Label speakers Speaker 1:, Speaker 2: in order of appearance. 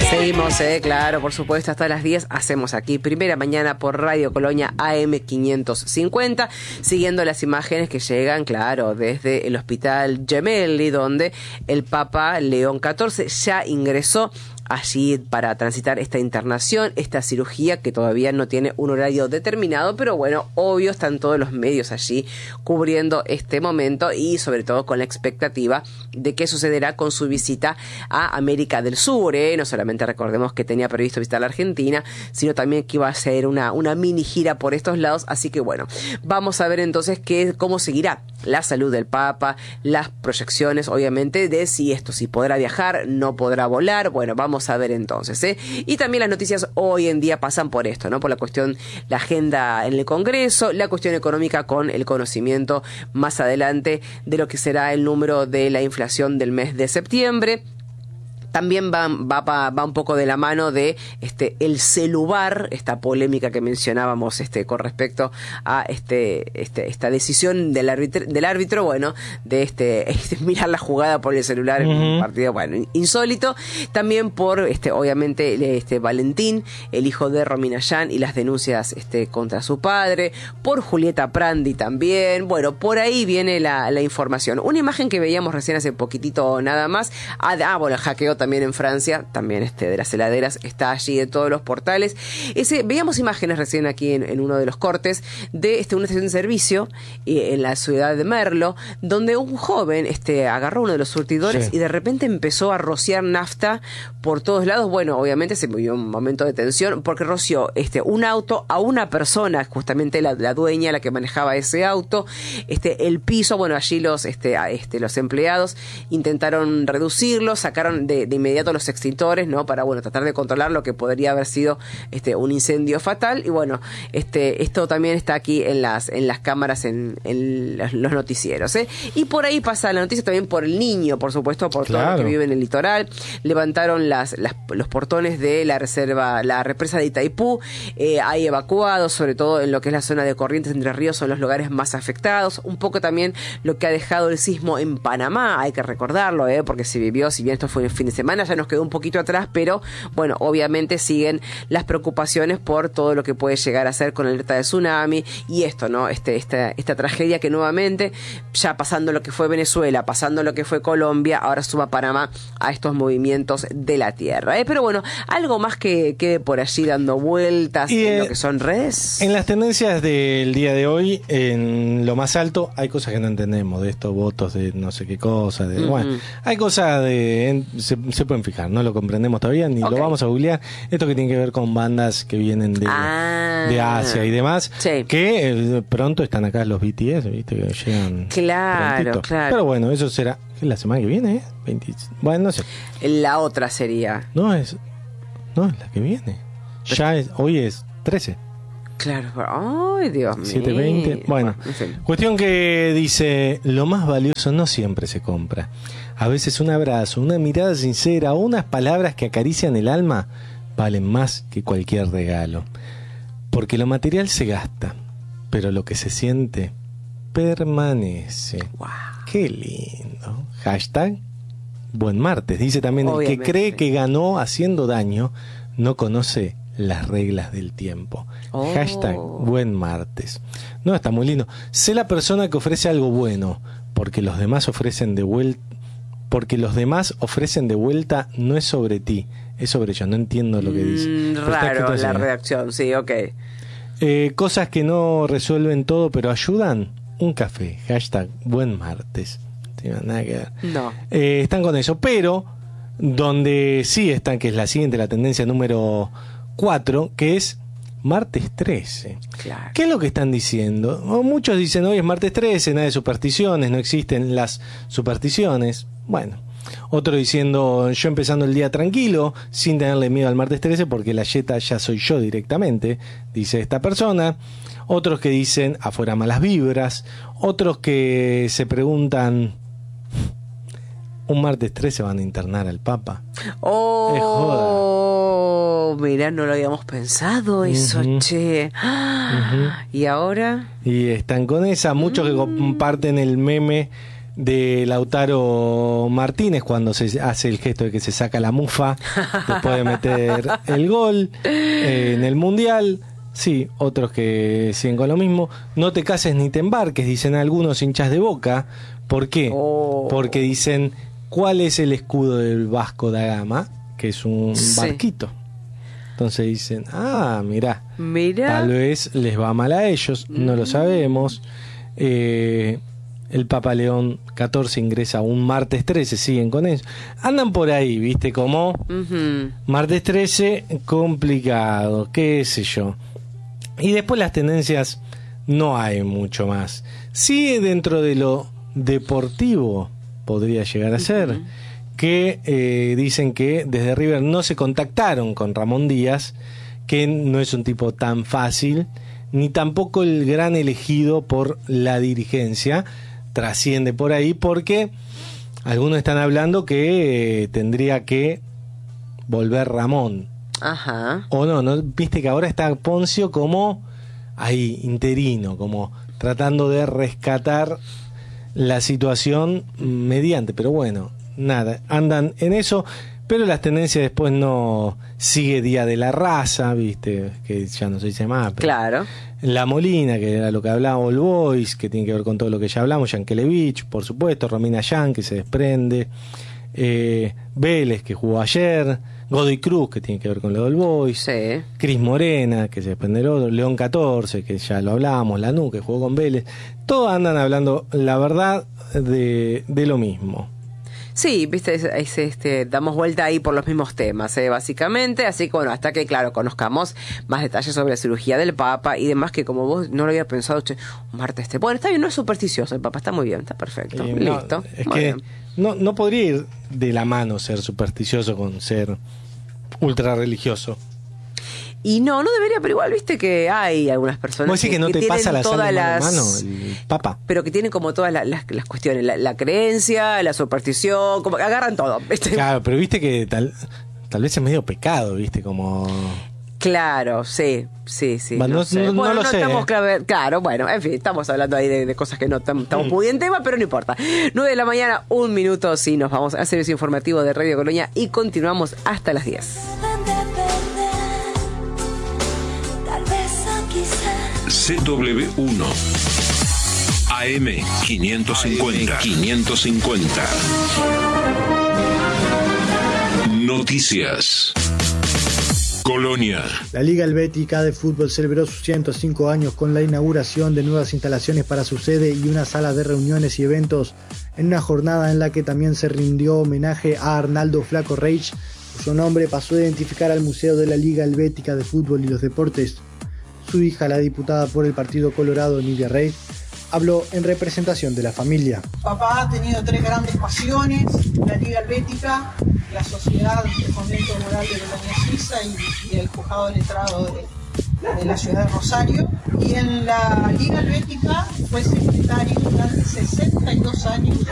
Speaker 1: Seguimos, claro, por supuesto, hasta las 10 hacemos aquí Primera Mañana por Radio Colonia AM 550, siguiendo las imágenes que llegan, claro, desde el Hospital Gemelli, donde el Papa León XIV ya ingresó allí para transitar esta internación, esta cirugía que todavía no tiene un horario determinado, pero bueno, obvio, están todos los medios allí cubriendo este momento y sobre todo con la expectativa de qué sucederá con su visita a América del Sur, no solamente recordemos que tenía previsto visitar la Argentina, sino también que iba a ser una mini gira por estos lados, así que bueno, vamos a ver entonces cómo seguirá la salud del Papa, las proyecciones obviamente de si podrá viajar, no podrá volar, bueno, vamos a ver entonces, Y también las noticias hoy en día pasan por esto, ¿no? Por la cuestión, la agenda en el Congreso, la cuestión económica con el conocimiento más adelante de lo que será el número de la inflación del mes de septiembre. También va un poco de la mano de el celular, esta polémica que mencionábamos con respecto a esta decisión del árbitro, bueno, de mirar la jugada por el celular en un partido, bueno, insólito. También por obviamente Valentín, el hijo de Romina Yan, y las denuncias contra su padre, por Julieta Prandi también. Bueno, por ahí viene la información. Una imagen que veíamos recién hace poquitito nada más. Bueno, el hackeo también en Francia, también de las heladeras, está allí de todos los portales. Veíamos imágenes recién aquí en uno de los cortes de una estación de servicio en la ciudad de Merlo, donde un joven agarró uno de los surtidores, sí, y de repente empezó a rociar nafta por todos lados. Bueno, obviamente se vivió un momento de tensión porque roció un auto a una persona, justamente la dueña, la que manejaba ese auto, el piso. Bueno, allí los empleados intentaron reducirlo, sacaron de inmediato los extintores, ¿no? Para, bueno, tratar de controlar lo que podría haber sido un incendio fatal. Y bueno, esto también está aquí en las cámaras, en los noticieros, Y por ahí pasa la noticia también por el niño, por supuesto, por todo lo que vive en el litoral. Levantaron los portones de la represa de Itaipú. Hay evacuados, sobre todo en lo que es la zona de Corrientes, Entre Ríos, son los lugares más afectados. Un poco también lo que ha dejado el sismo en Panamá, hay que recordarlo, porque si bien esto fue el fin de semana, ya nos quedó un poquito atrás, pero bueno, obviamente siguen las preocupaciones por todo lo que puede llegar a ser con la alerta de tsunami y esto, ¿no? Esta tragedia que nuevamente, ya pasando lo que fue Venezuela, pasando lo que fue Colombia, ahora suma Panamá a estos movimientos de la tierra, Pero bueno, algo más que quede por allí dando vueltas en lo que son redes.
Speaker 2: En las tendencias del día de hoy, en lo más alto, hay cosas que no entendemos, de estos votos de no sé qué cosa, bueno, hay cosas se pueden fijar, no lo comprendemos todavía, ni lo vamos a googlear. Esto que tiene que ver con bandas que vienen de Asia y demás, sí, que pronto están acá los BTS, ¿viste? Que llegan
Speaker 1: claro.
Speaker 2: Pero bueno, eso será la semana que viene, 20, bueno, no sé.
Speaker 1: La otra sería.
Speaker 2: No, es la que viene. Hoy es 13.
Speaker 1: Claro, ay, Dios mío.
Speaker 2: 7:20. Bueno, en fin. Cuestión que dice: lo más valioso no siempre se compra. A veces un abrazo, una mirada sincera o unas palabras que acarician el alma valen más que cualquier regalo. Porque lo material se gasta, pero lo que se siente permanece.
Speaker 1: Wow.
Speaker 2: Qué lindo. Hashtag Buen Martes. Dice también: obviamente, el que cree que ganó haciendo daño no conoce las reglas del tiempo. Hashtag Buen Martes. No, está muy lindo. Sé la persona que ofrece algo bueno, porque los demás ofrecen de vuelta. Porque los demás ofrecen de vuelta, no es sobre ti, es sobre ellos. No entiendo lo que dice.
Speaker 1: Raro la redacción, sí, ok.
Speaker 2: Cosas que no resuelven todo, pero ayudan. Un café. Hashtag Buen Martes. No, nada que ver.
Speaker 1: No.
Speaker 2: Están con eso, pero donde sí están, que es la siguiente, la tendencia número 4, que es martes 13.
Speaker 1: Claro.
Speaker 2: ¿Qué es lo que están diciendo? Muchos dicen: hoy es martes 13, nada de supersticiones, no existen las supersticiones. Bueno, otro diciendo: yo empezando el día tranquilo, sin tenerle miedo al martes 13, porque la yeta ya soy yo directamente, dice esta persona. Otros que dicen: afuera malas vibras. Otros que se preguntan: ¿un martes 13 van a internar al Papa?
Speaker 1: Es joda. Mirá, no lo habíamos pensado eso, che. ¿Y ahora?
Speaker 2: Y están con esa. Muchos que comparten el meme de Lautaro Martínez cuando se hace el gesto de que se saca la mufa después de meter el gol en el Mundial. Sí, otros que siguen con lo mismo. No te cases ni te embarques, dicen algunos hinchas de Boca. ¿Por qué? Porque dicen, ¿cuál es el escudo del Vasco da Gama? Que es un barquito. Entonces dicen, mirá, tal vez les va mal a ellos, no lo sabemos. El Papa León XIV ingresa un martes 13, siguen con eso. Andan por ahí, ¿viste? Como martes 13, complicado, qué sé yo. Y después las tendencias no hay mucho más. Sí, dentro de lo deportivo podría llegar a ser que dicen que desde River no se contactaron con Ramón Díaz, que no es un tipo tan fácil, ni tampoco el gran elegido por la dirigencia. Trasciende por ahí porque algunos están hablando que tendría que volver Ramón. Ajá. O no, viste que ahora está Poncio como ahí, interino, como tratando de rescatar la situación mediante, pero bueno, nada, andan en eso, pero las tendencias después no sigue Día de la Raza, viste, que ya no se dice más, pero
Speaker 1: claro.
Speaker 2: La Molina, que era lo que hablaba All Boys, que tiene que ver con todo lo que ya hablamos, Yankelevich, por supuesto, Romina Yan, que se desprende, Vélez, que jugó ayer, Godoy Cruz, que tiene que ver con lo del Boys, sí. Cris Morena, que se desprende del otro, León 14, que ya lo hablábamos, Lanús, que jugó con Vélez. Todos andan hablando, la verdad, de lo mismo.
Speaker 1: Sí, viste, damos vuelta ahí por los mismos temas, básicamente, así que bueno, hasta que, claro, conozcamos más detalles sobre la cirugía del Papa y demás, que como vos no lo había pensado, un martes bueno, está bien, no es supersticioso el Papa, está muy bien, está perfecto, listo.
Speaker 2: Es que no podría ir de la mano ser supersticioso con ser ultra religioso.
Speaker 1: Y no debería, pero igual viste que hay algunas personas
Speaker 2: ¿Vos decís que no te pasa la sal de mano el Papa?
Speaker 1: Pero que tienen como todas las cuestiones, la creencia, la superstición, como que agarran todo, ¿viste?
Speaker 2: Claro, pero viste que tal vez es medio pecado, viste, como...
Speaker 1: Claro, sí.
Speaker 2: No lo sé.
Speaker 1: Estamos claro, bueno, en fin, estamos hablando ahí de cosas que no estamos muy en tema, pero no importa. 9 de la mañana, 1 minuto, sí, nos vamos al servicio informativo de Radio Colonia y continuamos hasta las 10.
Speaker 3: CW1 AM 550 Noticias. Colonia.
Speaker 4: La Liga Helvética de Fútbol celebró sus 105 años con la inauguración de nuevas instalaciones para su sede y una sala de reuniones y eventos, en una jornada en la que también se rindió homenaje a Arnaldo Flaco Reich, cuyo nombre pasó a identificar al Museo de la Liga Helvética de Fútbol y los Deportes. Su hija, la diputada por el Partido Colorado, Nidia Reich, habló en representación de la familia.
Speaker 5: Papá ha tenido 3 grandes pasiones: la Liga Helvética, la Sociedad de Fomento Moral de Bolonia Suiza y el Juzgado Letrado de la ciudad de Rosario. Y en la Liga Helvética fue secretario durante 62 años